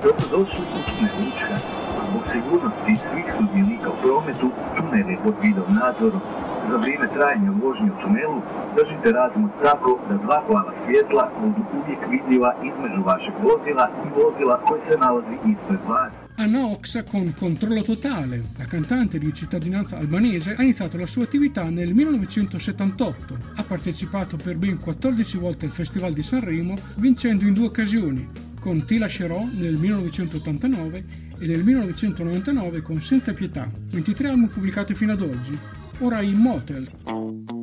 Dobrodošli u tunel Učka. Zbog sigurnosti svih sudionika u prometu, tunel je pod vidom nadzorom. Za vrijeme trajanja vožnje u tunelu držite razmak tako da dva plava svjetla budu uvijek vidljiva između vašeg vozila i vozila koje se nalazi ispred vas. Anna Oxa con Controllo Totale, la cantante di cittadinanza albanese, ha iniziato la sua attività nel 1978. Ha partecipato per ben 14 volte al Festival di Sanremo, vincendo in 2 occasioni, con Ti lascerò nel 1989 e nel 1999 con Senza pietà, 23 album pubblicati fino ad oggi. Ora in Motel.